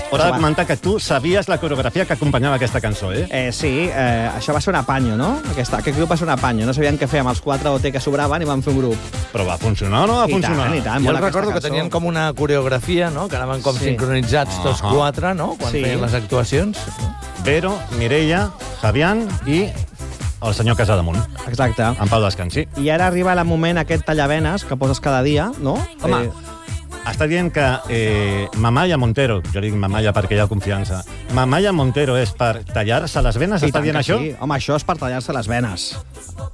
Hora de comentar que tu sabies la coreografia que acompanyava aquesta cançó, Sí, això va ser un apanyo, no? Aquest grup va ser un apanyo. No sabien què fer amb els 4 OT que sobraven i van fer un grup. Però va funcionar o no va funcionar? I tant. Jo recordo que tenien com una coreografia, no? Que anaven com sincronitzats tots 4, no? Quan feien les actuacions. Vero, Mireia, Fabián i el senyor Casademunt. Exacte. En pau descansi. I ara arriba el moment aquest tallavenes que poses cada dia, no? Home, està dient que Mamaya Montero, jo dic Mamaya perquè hi ha confiança, Mamaya Montero és per tallar-se les venes, està dient això? Sí. Home, això és per tallar-se les venes.